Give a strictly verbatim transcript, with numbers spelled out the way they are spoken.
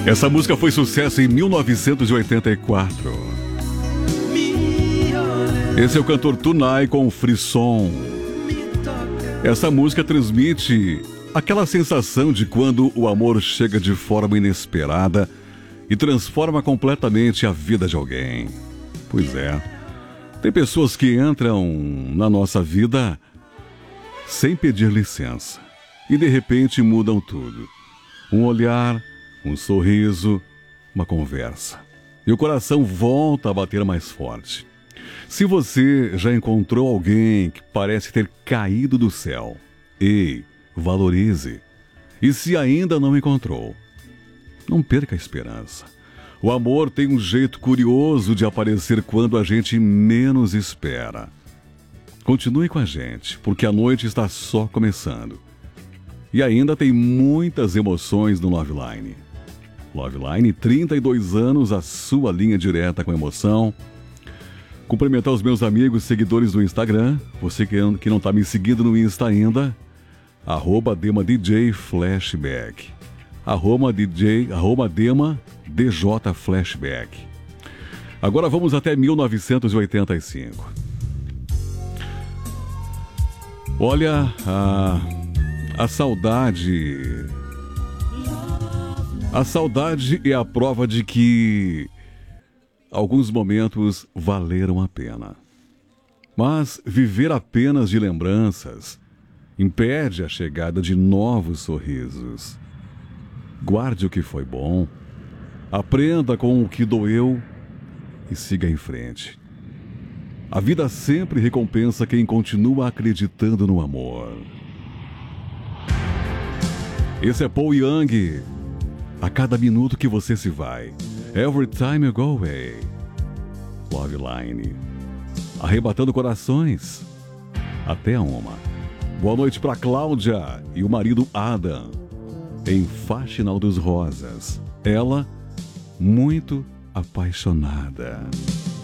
Essa música foi sucesso em mil novecentos e oitenta e quatro. Esse é o cantor Tunai com Frisson. Essa música transmite aquela sensação de quando o amor chega de forma inesperada e transforma completamente a vida de alguém. Pois é, tem pessoas que entram na nossa vida sem pedir licença e de repente mudam tudo. Um olhar, um sorriso, uma conversa. E o coração volta a bater mais forte. Se você já encontrou alguém que parece ter caído do céu, ei, valorize. E se ainda não encontrou, não perca a esperança. O amor tem um jeito curioso de aparecer quando a gente menos espera. Continue com a gente, porque a noite está só começando. E ainda tem muitas emoções no Loveline. Loveline, trinta e dois anos, a sua linha direta com emoção. Cumprimentar os meus amigos seguidores do Instagram. Você que não está me seguindo no Insta ainda, arroba Dema D J Flashback. Arroba DJ, arroba Dema D J Flashback. Agora vamos até mil novecentos e oitenta e cinco. Olha, a, a saudade... A saudade é a prova de que alguns momentos valeram a pena. Mas viver apenas de lembranças impede a chegada de novos sorrisos. Guarde o que foi bom, aprenda com o que doeu e siga em frente. A vida sempre recompensa quem continua acreditando no amor. Esse é Paul Young. A cada minuto que você se vai, every time you go away. Loveline, arrebatando corações. Até uma. Boa noite para Cláudia e o marido Adam, em Faxinal dos Rosas. Ela, muito apaixonada.